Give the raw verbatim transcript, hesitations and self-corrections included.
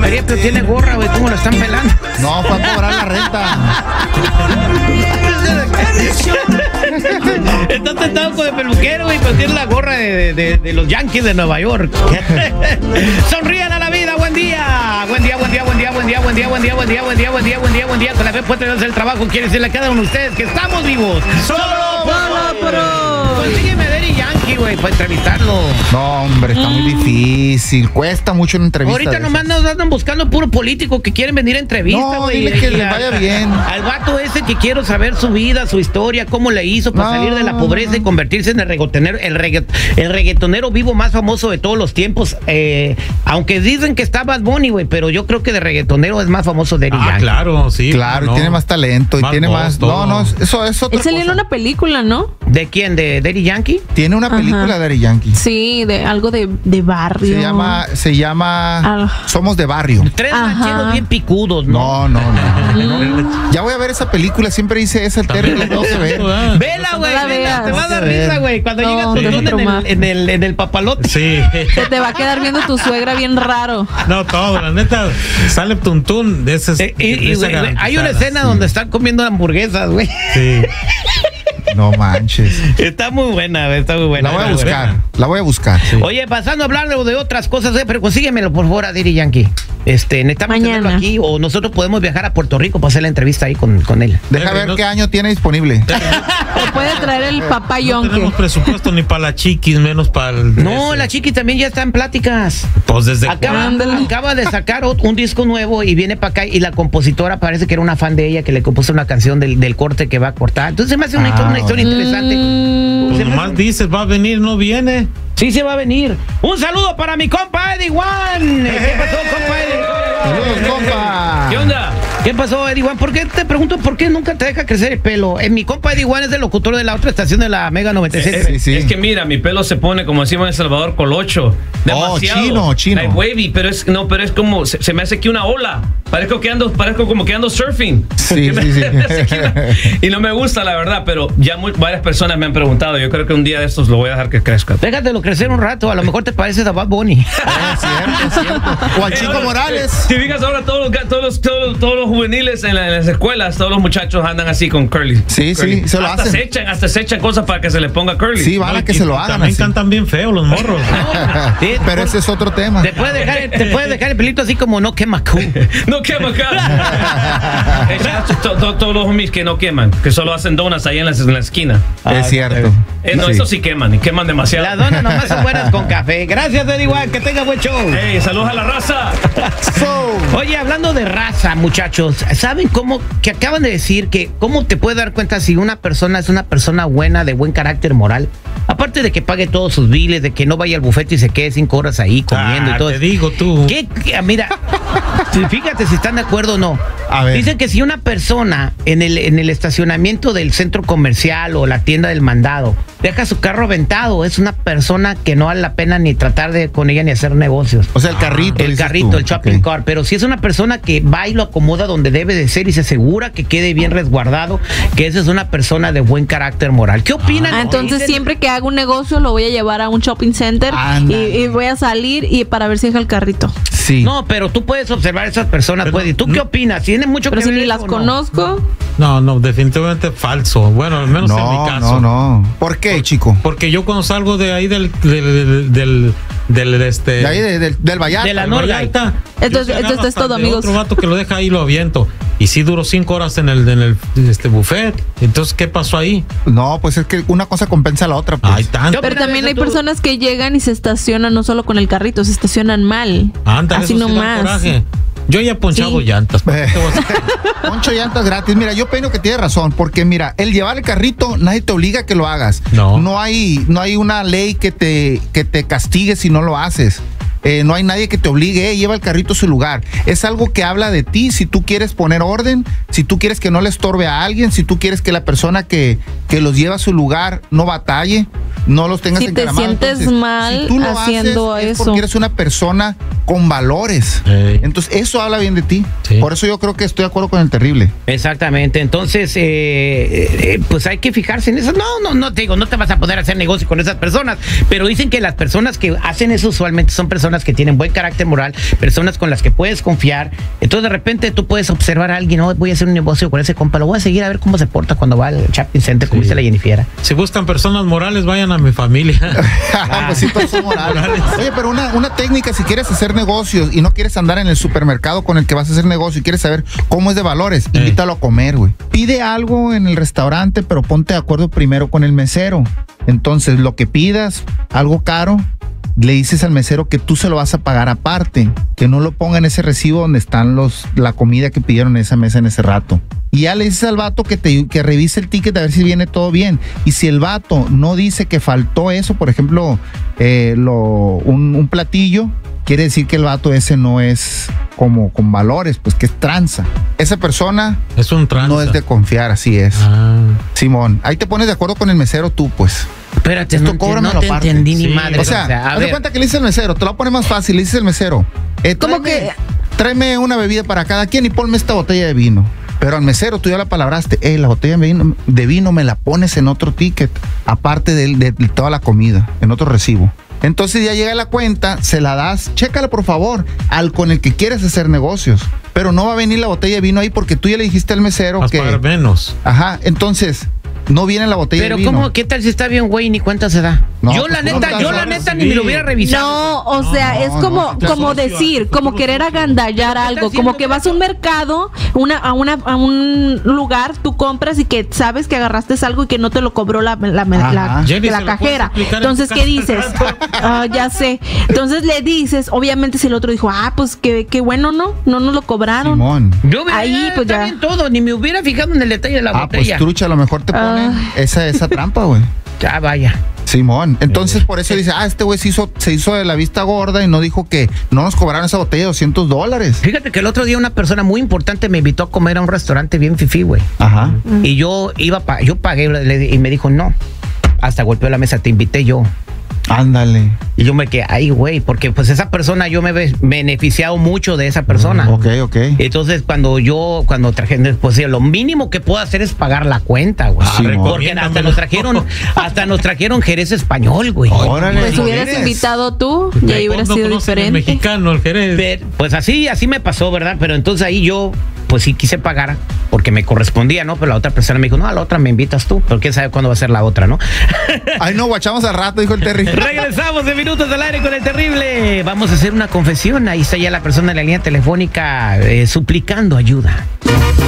María, pero tiene gorra, güey, ¿cómo la están pelando? No, fue a cobrar la renta. Está tentado con el peluquero, güey, pero tiene la gorra de, de, de los Yankees de Nueva York. Sonrían a la vida, buen día. Buen día, buen día, buen día, buen día, buen día, buen día, buen día, buen día, buen día, buen día, buen día. Con la fe puede hacer el trabajo. Quiere decirle a cada uno de ustedes que estamos vivos. ¡Solo por hoy! Consígueme a Daddy Yankee, güey, para entrevistarlo. No, hombre, está muy difícil. Cuesta mucho una entrevista. Ahorita nomás nos andan buscando puro político que quieren venir a entrevista, No, güey. dile que Y le a- vaya bien. Al vato ese que quiero saber su vida, su historia, cómo le hizo para No. salir de la pobreza y convertirse en el reggaetonero, el, regga- el reggaetonero vivo más famoso de todos los tiempos. Eh, aunque dicen que está Bad Bunny, güey, pero yo creo que de reggaetonero es más famoso Daddy Ah, Yankee. claro, sí. Claro, no. y tiene más talento y Más tiene voz, más. todo. No, no, eso es otra Él salió en cosa. una película, ¿no? ¿De quién? ¿De Daddy Yankee? Tiene una película Ajá. de Daddy Yankee. Sí, de algo de, de barrio. Se llama, se llama Ah. Somos de Barrio. Tres Ajá. rancheros bien picudos, ¿no? No, no, no. Ya voy a ver esa película. Siempre hice esa el Terry y no se ve. Vela, güey, la vela, veas. te va a dar Vas a ver. risa, güey. Cuando No, llega tu te vas a don en traumar. el, en, el, en el papalote. Sí. Se te va a quedar viendo tu suegra bien raro. No, todo, la neta, sale Tuntún de ese. Eh, y- y, güey, güey, hay una escena donde están comiendo hamburguesas, güey. Sí. No manches. Está muy buena, güey, está muy buena. La voy a Está buscar. buena. La voy a buscar. Oye, pasando a hablar de otras cosas, eh, pero consíguemelo por favor a Daddy Yankee. Este, necesitamos Mañana. tenerlo aquí o nosotros podemos viajar a Puerto Rico para hacer la entrevista ahí con, con él. Deja Terry, ver no- qué año tiene disponible. Te puede traer el papá No Yonke. tenemos presupuesto ni para la chiquis, menos para el. No, ese. la chiqui también ya está en pláticas. Pues desde Acaba, Ándale. acaba de sacar ot- un disco nuevo y viene para acá y la compositora parece que era una fan de ella que le compuso una canción del, del corte que va a cortar. Entonces se me hace una, Ah, una historia interesante. Mm, Pues Se me nomás hace- dices, va a venir, no viene. Sí se va a venir. Un saludo para mi compa Eddie One. ¿Qué pasó, compa Eddie? Saludos, compa. ¿Qué onda? ¿Qué pasó, Eddie One? ¿Por qué te pregunto por qué nunca te deja crecer el pelo? Eh, mi compa Eddie One es el locutor de la otra estación de la Mega noventa y seis. Sí, sí. Es que mira, mi pelo se pone, como decimos en El Salvador, colocho. Demasiado. chino, chino. Like wavy, pero es, no, pero es como, se, se me hace que una ola. Parezco que ando, parezco como que ando surfing. Sí, Que me- sí, sí. me hace que una- y no me gusta, la verdad, pero ya muy- varias personas me han preguntado. Yo creo que un día de estos lo voy a dejar que crezca. Déjatelo crecer un rato, a lo mejor te pareces a Bad Bunny. Es cierto, es cierto. O al Chico Morales. Si fijas ahora todos los, ga- todos los, todos los, todos los juveniles en, la- en las escuelas, todos los muchachos andan así con curly. Sí, Curly. sí, se lo hasta hacen. Se echan, hasta se echan cosas para que se les ponga curly. Sí, van a que Y se lo hagan También así. cantan bien feo los morros. Sí, Pero ese es otro tema. Te puedes dejar, te puedes dejar el pelito así como no quema cu. No quema acá. Echa to- to- Todos los homies que no queman, que solo hacen donuts ahí en la, en la esquina. Es cierto. Eh, no, Sí. eso sí queman, y queman demasiado. Las donas nomás son buenas con café. Gracias, Eddie One, que tenga buen show. Hey, saludos a la raza. So, Oye, hablando de raza, muchachos, ¿saben cómo? Que acaban de decir que cómo te puedes dar cuenta si una persona es una persona buena, de buen carácter moral. Aparte de que pague todos sus biles, de que no vaya al bufete y se quede cinco horas ahí comiendo Ah, y todo. te digo tú. ¿Qué? qué- Mira, si- fíjate si están de acuerdo o no. A ver. Dicen que si una persona en el, en el estacionamiento del centro comercial o la tienda del mandado deja su carro aventado, es una persona que no vale la pena ni tratar de con ella ni hacer negocios. o sea, el carrito. El dices carrito, tú. el shopping Ok. car. Pero si es una persona que va y lo acomoda donde debe de ser y se asegura que quede bien resguardado, que esa es una persona de buen carácter moral. ¿Qué opinan? Ah, entonces Dicen- siempre que hago un negocio lo voy a llevar a un shopping center y, Ándale. y voy a salir y para ver si deja el carrito. Sí. No, pero tú puedes observar a esas personas, Pero pues. ¿Y tú no- qué opinas? ¿Tiene mucho Pero que si ver ni eso las o no? conozco, No, no, definitivamente falso. Bueno, al menos en mi No, caso. no, no. ¿Por qué, chico? Porque yo cuando salgo de ahí del del del, del, del, este De ahí, de- del- del Vallarta. De la del Norgay. Vallarta, Esto yo es- sí esto agarro es todo, hasta de amigos. Otro vato que lo deja ahí y lo aviento. Y sí duró cinco horas en el en el este buffet. Entonces, ¿qué pasó ahí? No, pues es que una cosa compensa a la otra. Pues. Ay, tanto. pero opinas también de hay eso tú? personas que llegan y se estacionan no solo con el carrito, se estacionan mal. Ándale, Así eso sí da nomás. coraje. Yo ya he ponchado Sí. llantas. ¿para qué te voy a hacer? Poncho llantas gratis. Mira, yo opino que tiene razón, porque mira, el llevar el carrito, nadie te obliga a que lo hagas. No. No hay, no hay una ley que te, que te castigue si no lo haces. Eh, no hay nadie que te obligue, eh, lleva el carrito a su lugar. Es algo que habla de ti, si tú quieres poner orden, si si tú quieres que no le estorbe a alguien, si tú quieres que la persona que, que los lleva a su lugar no batalle, no los tengas Si te encaramados. sientes Entonces, mal si tú lo haciendo haces, es eso. porque eres una persona con valores. Ey. Entonces, eso habla bien de ti. Sí. Por eso yo creo que estoy de acuerdo con el terrible. Exactamente, entonces eh, eh, pues hay que fijarse en eso. No, no, no te digo, no te vas a poder hacer negocio con esas personas, pero dicen que las personas que hacen eso usualmente son personas que tienen buen carácter moral, personas con las que puedes confiar. Entonces de repente tú puedes observar a alguien, no, voy a hacer un negocio con ese compa, lo voy a seguir a ver cómo se porta cuando va al shopping center, como Sí. dice la Jennifer. Si buscan personas morales, vayan a mi familia. Pues sí, todos son morales. Oye, pero una, una técnica, si quieres hacer negocios y no quieres andar en el supermercado con el que vas a hacer negocio y quieres saber cómo es de valores, Ey. invítalo a comer, güey. Pide algo en el restaurante, pero ponte de acuerdo primero con el mesero. Entonces, lo que pidas, algo caro, le dices al mesero que tú se lo vas a pagar aparte, que no lo ponga en ese recibo donde están los la comida que pidieron en esa mesa en ese rato. Y ya le dices al vato que te que revise el ticket a ver si viene todo bien. Y si el vato no dice que faltó eso, por ejemplo, eh, lo, un, un platillo, quiere decir que el vato ese no es como con valores, pues que es tranza. Esa persona Es un tranza. no es de confiar, así es. Ah. Simón, ahí te pones de acuerdo con el mesero tú, pues. Espérate, Esto no, ent- cóbramelo no te aparte. entendí ni Sí. madre. O sea, a haz de ver, cuenta que le dices al mesero, te lo voy a poner más fácil, le dices al mesero, eh, Como tráeme, que- tráeme una bebida para cada quien y ponme esta botella de vino. Pero al mesero tú ya la palabraste, eh, la botella de vino, de vino me la pones en otro ticket, aparte de, de- de toda la comida, en otro recibo. Entonces ya llega la cuenta, se la das, chécala por favor, al con el que quieres hacer negocios. Pero no va a venir la botella de vino ahí porque tú ya le dijiste al mesero Vas a que... pagar menos. Ajá, entonces no viene la botella pero de vino. ¿cómo? ¿Qué tal si está bien, güey, ni cuenta se da? No, yo pues, la ¿cómo neta, te yo vas la a neta ni recibir? me lo hubiera revisado. No, o sea, No, es no, como, no, como decir, como querer agandallar algo, como que vas a un mercado, una, a una, a un lugar, tú compras y que sabes que agarraste algo y que no te lo cobró la, la, la, la- Jenny, la ¿se lo puedes cajera. explicar en Entonces, tu ¿qué casa dices? al rato? Ah, ya sé. Entonces le dices, obviamente si el otro dijo, ah, pues qué, qué bueno, ¿no? No nos lo cobraron. Simón. Yo hubiera, Ahí, ya, pues, está ya. bien todo, ni me hubiera fijado en el detalle de la Ah, pues botella. trucha, a lo mejor te ponen Ah. esa, esa trampa, güey. Ya vaya. Simón, entonces por eso dice, ah, este güey se hizo, se hizo de la vista gorda y no dijo que no nos cobraron esa botella de doscientos dólares. Fíjate que el otro día una persona muy importante me invitó a comer a un restaurante bien fifí, güey. Ajá. Y yo iba, pa- yo pagué le- y me dijo, no. Hasta golpeó la mesa, te invité yo. Ándale. Y yo me quedé, ay, güey, porque pues esa persona, yo me he beneficiado mucho de esa persona. Ok, ok. Entonces, cuando yo, cuando traje, pues sí, lo mínimo que puedo hacer es pagar la cuenta, güey. Sí, Porque hasta recomiéndamelo. nos trajeron, hasta nos trajeron Jerez español, güey. Órale. Pues ¿lo hubieras quieres? invitado tú y ahí hubiera No sido conocen el diferente. mexicano, el Jerez. Pero, pues así, así me pasó, ¿verdad? Pero entonces ahí yo, pues sí quise pagar porque me correspondía, ¿no? Pero la otra persona me dijo, no, a la otra me invitas tú, pero quién sabe cuándo va a ser la otra, ¿no? Ay, no, guachamos al rato, dijo el Terry. Regresamos de Minutos al Aire con el Terrible. Vamos a hacer una confesión. Ahí está ya la persona en la línea telefónica eh, suplicando ayuda.